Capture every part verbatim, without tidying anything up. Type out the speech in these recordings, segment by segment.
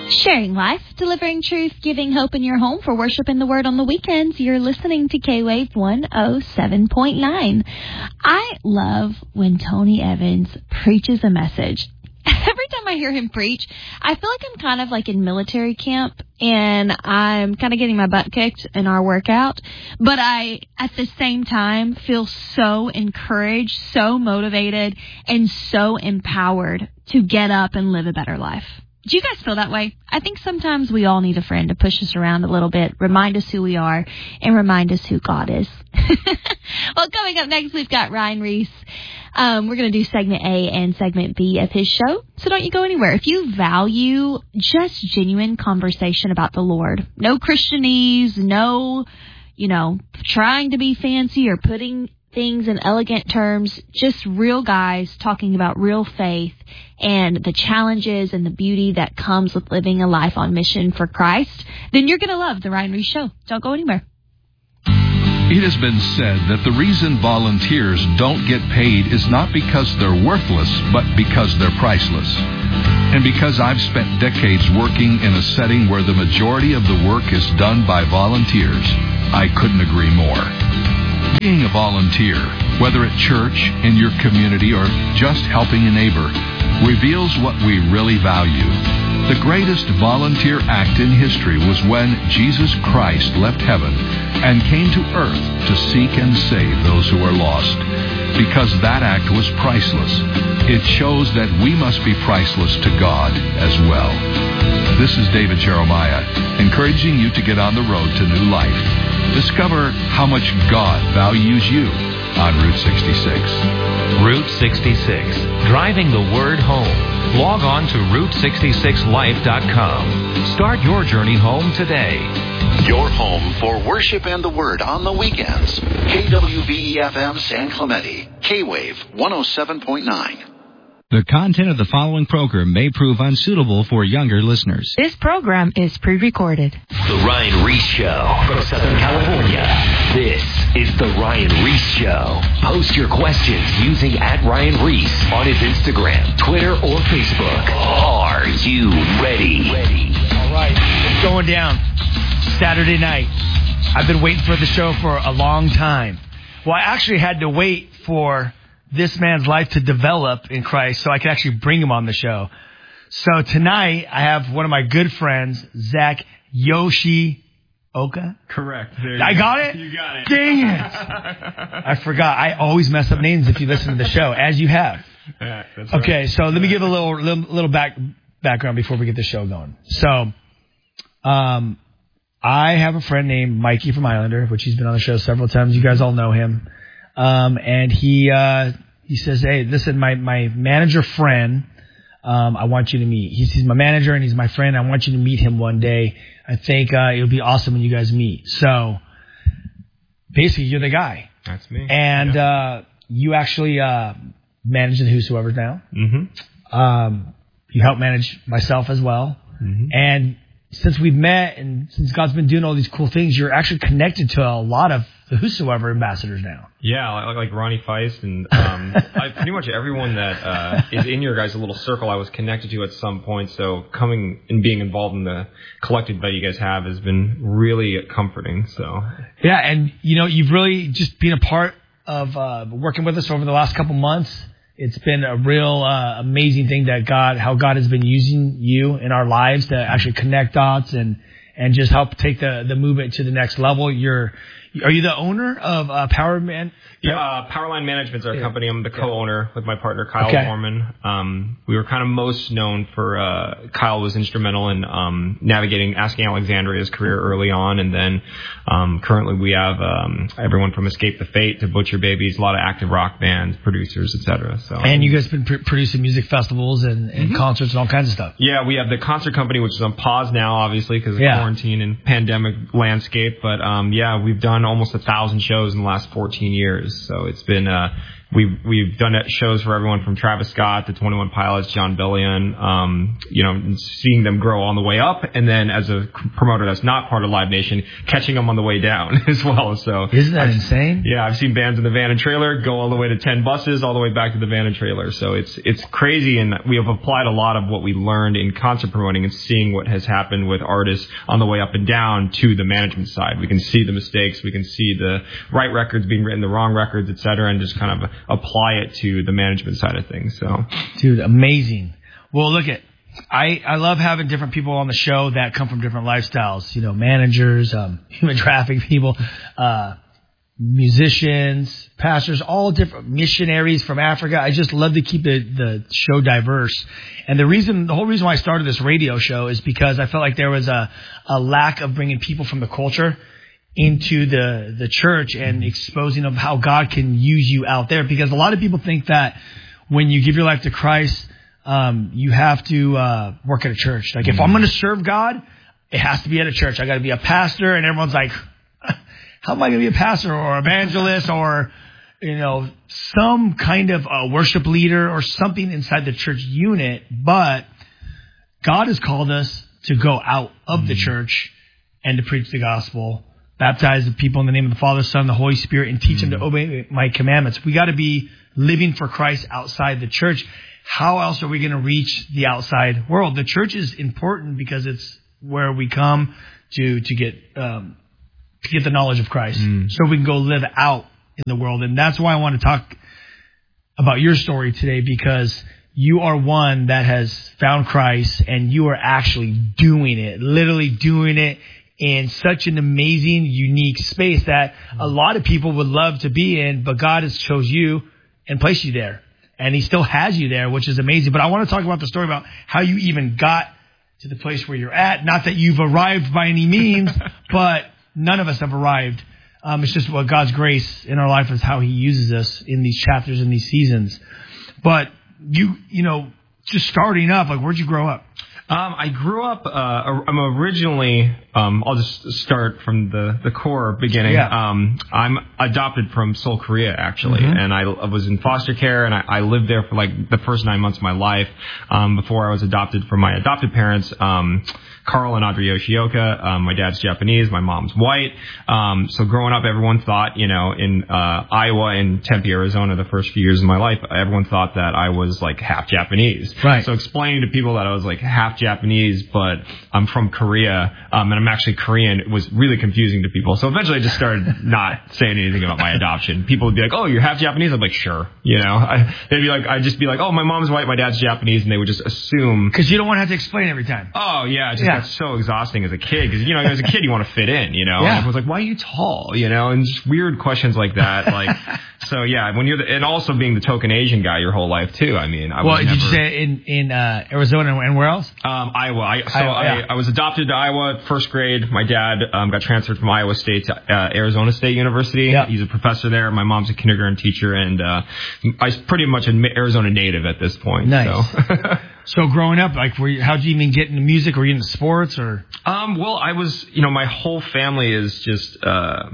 Sharing life, delivering truth, giving hope in your home for worship and the word on the weekends. You're listening to K-Wave one oh seven point nine. I love when Tony Evans preaches a message. Every time I hear him preach, I feel like I'm kind of like in military camp and I'm kind of getting my butt kicked in our workout. But I, at the same time, feel so encouraged, so motivated, and so empowered to get up and live a better life. Do you guys feel that way? I think sometimes we all need a friend to push us around a little bit, remind us who we are, and remind us who God is. Well, coming up next, we've got Ryan Reese. Um, we're going to do segment A and segment B of his show, so don't you go anywhere. If you value just genuine conversation about the Lord, no Christianese, no, you know, trying to be fancy or putting things in elegant terms, just real guys talking about real faith and the challenges and the beauty that comes with living a life on mission for Christ, then you're going to love The Ryan Reese Show. Don't go anywhere. It has been said that the reason volunteers don't get paid is not because they're worthless, but because they're priceless. And because I've spent decades working in a setting where the majority of the work is done by volunteers, I couldn't agree more. Being a volunteer, whether at church, in your community, or just helping a neighbor, reveals what we really value. The greatest volunteer act in history was when Jesus Christ left heaven and came to earth to seek and save those who are lost. Because that act was priceless, it shows that we must be priceless to God as well. This is David Jeremiah, encouraging you to get on the road to new life. Discover how much God values you on Route sixty-six. Route sixty-six, driving the word home. Log on to route sixty-six life dot com. Start your journey home today. Your home for worship and the word on the weekends. K W V E F M San Clemente, K-Wave one oh seven point nine. The content of the following program may prove unsuitable for younger listeners. This program is pre-recorded. The Ryan Reese Show from Southern California. This is The Ryan Reese Show. Post your questions using at Ryan Reese on his Instagram, Twitter, or Facebook. Are you ready? Ready. All right, it's going down. Saturday night. I've been waiting for the show for a long time. Well, I actually had to wait for this man's life to develop in Christ so I could actually bring him on the show. So tonight, I have one of my good friends, Zach Yoshi Oka. Correct. I got it? You got it. Dang it. I forgot. I always mess up names if you listen to the show, as you have. Yeah, that's okay, right. so let me give a little little, little back background before we get the show going. So, um, I have a friend named Mikey from Islander, which he's been on the show several times. You guys all know him. Um, and he, uh, he says, hey, listen, my, my manager friend, um, I want you to meet. He's, he's my manager and he's my friend. I want you to meet him one day. I think, uh, it would be awesome when you guys meet. So basically you're the guy. That's me. And, yeah. uh, you actually, uh, manage the Whosoever's now. Mm-hmm. Um, you help manage myself as well. Mm-hmm. And since we've met and since God's been doing all these cool things, you're actually connected to a lot of the Whosoever ambassadors now. Yeah, like, like Ronnie Feist and um, I, pretty much everyone that uh, is in your guys' little circle I was connected to at some point. So coming and being involved in the collective that you guys have has been really comforting. So yeah, and you know, you've really just been a part of uh, working with us over the last couple months. It's been a real uh, amazing thing that God, how God has been using you in our lives to actually connect dots and, and just help take the, the movement to the next level. You're, are you the owner of uh, Power Man? Yeah, uh, Powerline Management's our yeah. company. I'm the co-owner yeah. with my partner Kyle okay. Warman. Um, we were kind of most known for uh, Kyle was instrumental in um, navigating Asking Alexandria's career early on, and then um, currently we have um, everyone from Escape the Fate to Butcher Babies, a lot of active rock bands, producers, et cetera. So and you guys have been pr- producing music festivals and, and mm-hmm. concerts and all kinds of stuff. Yeah, we have the concert company, which is on pause now, obviously because of yeah. quarantine and pandemic landscape. But um, yeah, we've done almost a thousand shows in the last fourteen years. So it's been uh, we've we've done shows for everyone from Travis Scott to twenty-one Pilots, John Billion. Um, you know, seeing them grow on the way up, and then as a promoter that's not part of Live Nation, catching them on the way down as well. So isn't that I've, insane? Yeah, I've seen bands in the van and trailer go all the way to ten buses, all the way back to the van and trailer. So it's it's crazy, and we have applied a lot of what we learned in concert promoting and seeing what has happened with artists on the way up and down to the management side. We can see the mistakes, we can see the right records being written, the wrong records, et cetera, and just kind of apply it to the management side of things. So, dude, amazing. Well, look at. I, I love having different people on the show that come from different lifestyles, you know, managers, um, human trafficking people, uh, musicians, pastors, all different missionaries from Africa. I just love to keep the, the show diverse. And the reason, the whole reason why I started this radio show is because I felt like there was a, a lack of bringing people from the culture into the, the church and exposing of how God can use you out there. Because a lot of people think that when you give your life to Christ, Um, you have to uh, work at a church. Like, if I'm going to serve God, it has to be at a church. I got to be a pastor, and everyone's like, "How am I going to be a pastor or evangelist or, you know, some kind of a worship leader or something inside the church unit?" But God has called us to go out of the church and to preach the gospel, baptize the people in the name of the Father, Son, and the Holy Spirit, and teach them to obey my commandments. We got to be living for Christ outside the church. How else are we going to reach the outside world? The church is important because it's where we come to to get um, to get the knowledge of Christ, mm. so we can go live out in the world. And that's why I want to talk about your story today, because you are one that has found Christ and you are actually doing it, literally doing it in such an amazing, unique space that a lot of people would love to be in, but God has chose you and placed you there. And he still has you there, which is amazing. But I want to talk about the story about how you even got to the place where you're at. Not that you've arrived by any means, but none of us have arrived. Um, it's just what God's grace in our life is, how he uses us in these chapters and these seasons. But you, you know, just starting up, like, where'd you grow up? Um, I grew up, uh, I'm originally, um, I'll just start from the, the core beginning. Yeah. Um, I'm adopted from Seoul, Korea, actually. Mm-hmm. And I, I was in foster care, and I, I lived there for like the first nine months of my life, um, before I was adopted from my adopted parents, um, Carl and Audrey Yoshioka. Um, my dad's Japanese, my mom's white. Um, so growing up, everyone thought, you know, in, uh, Iowa and Tempe, Arizona, the first few years of my life, everyone thought that I was like half Japanese. Right. So explaining to people that I was like half Japanese, but I'm from Korea, um, and I'm actually Korean, it was really confusing to people. So eventually I just started not saying anything about my adoption. People would be like, "Oh, you're half Japanese?" I'm like, "Sure." You know, I, they'd be like, I'd just be like, "Oh, my mom's white, my dad's Japanese," and they would just assume. Because you don't want to have to explain every time. Oh, yeah. It just yeah. got so exhausting as a kid. Because, you know, as a kid, you want to fit in, you know. Yeah. And everyone's like, "Why are you tall?" You know, and just weird questions like that. Like, so, yeah, when you're the, and also being the token Asian guy your whole life, too. I mean, I well, was did never, you say in, in uh, Arizona and where else? Um, Iowa. I, so Iowa, yeah. I, I was adopted to Iowa first grade. My dad um, got transferred from Iowa State to uh, Arizona State University. Yeah. He's a professor there. My mom's a kindergarten teacher, and uh, I was pretty much an Arizona native at this point. Nice. So, so growing up, like, were you, how'd you even get into music? Were you into sports or? Um, well, I was, you know, my whole family is just. Uh,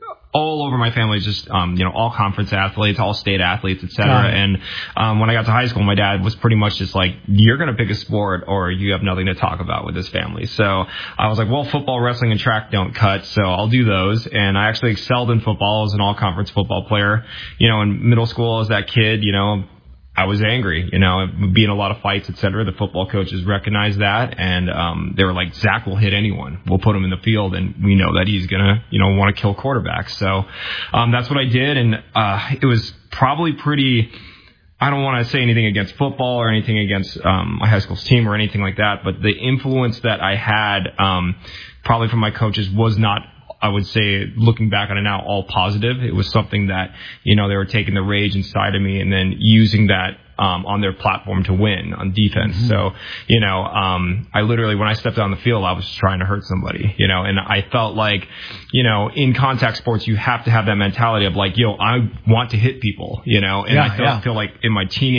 All over my family is just, um, you know, all conference athletes, all state athletes, et cetera. Right. And um, when I got to high school, my dad was pretty much just like, "You're going to pick a sport or you have nothing to talk about with this family." So I was like, well, football, wrestling, and track don't cut, so I'll do those. And I actually excelled in football as an all-conference football player. You know, in middle school as that kid, you know, I was angry, you know, be in a lot of fights, et cetera. The football coaches recognized that, and um, they were like, "Zach will hit anyone. We'll put him in the field, and we know that he's gonna, you know, want to kill quarterbacks." So um, that's what I did, and uh, it was probably pretty. I don't want to say anything against football or anything against um, my high school's team or anything like that, but the influence that I had, um, probably from my coaches, was not, I would say, looking back on it now, all positive. It was something that, you know, they were taking the rage inside of me and then using that um, on their platform to win on defense. Mm-hmm. So, you know, um, I literally, when I stepped on the field, I was trying to hurt somebody, you know, and I felt like, you know, in contact sports, you have to have that mentality of like, yo, I want to hit people, you know, and yeah, I feel, yeah. feel like in my teenage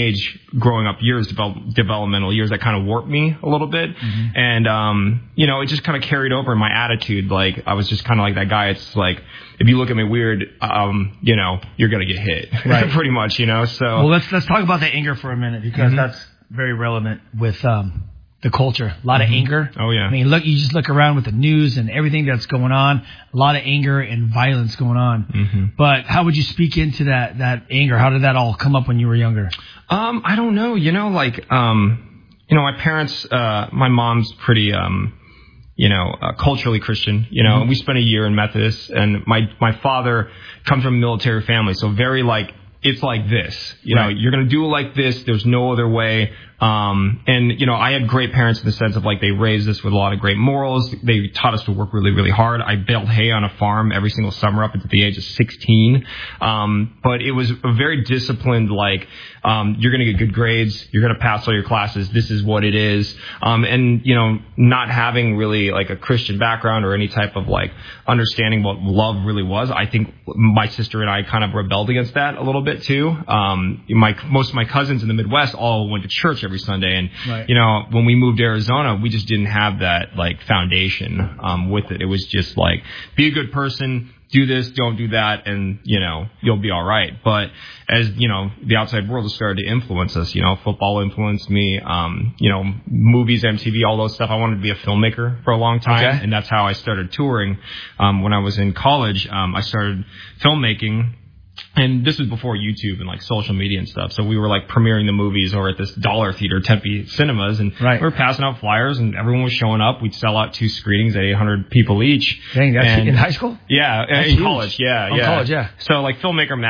growing up years, develop, developmental years that kind of warped me a little bit. Mm-hmm. And, um, you know, it just kind of carried over in my attitude. Like, I was just kind of like that guy. It's like, if you look at me weird, um, you know, you're going to get hit. Right. Pretty much, you know, so. Well, let's, let's talk about that anger for a minute, because mm-hmm. that's very relevant with, um, the culture. A lot mm-hmm. of anger. Oh, yeah. I mean, look, you just look around with the news and everything that's going on. A lot of anger and violence going on. Mm-hmm. But how would you speak into that, that anger? How did that all come up when you were younger? Um, I don't know. You know, like, um, you know, my parents, uh, my mom's pretty, um, you know, uh, culturally Christian. You know, mm-hmm. we spent a year in Methodist, and my, my father comes from a military family. So very like, it's like this, you right. know, you're going to do it like this. There's no other way. Um, and, you know, I had great parents in the sense of like they raised us with a lot of great morals. They taught us to work really, really hard. I baled hay on a farm every single summer up until the age of sixteen. Um, but it was a very disciplined, like, um, you're going to get good grades. You're going to pass all your classes. This is what it is. Um, and, you know, not having really like a Christian background or any type of like understanding what love really was. I think my sister and I kind of rebelled against that a little bit too. Um, my, most of my cousins in the Midwest all went to church every Sunday. And, right. you know, when we moved to Arizona, we just didn't have that like foundation, um, with it. It was just like, be a good person, do this, don't do that, and, you know, you'll be all right. But as, you know, the outside world has started to influence us, you know, football influenced me, um, you know, movies, M T V, all those stuff. I wanted to be a filmmaker for a long time. Okay. And that's how I started touring. Um, when I was in college, um, I started filmmaking. And this was before YouTube and like social media and stuff. So we were like premiering the movies over at this Dollar Theater, Tempe Cinemas, and right. we were passing out flyers, and everyone was showing up. We'd sell out two screenings at eight hundred people each. Dang, that's and, in high school? Yeah, that's in huge. college. Yeah, oh, yeah. college, yeah. So like Filmmaker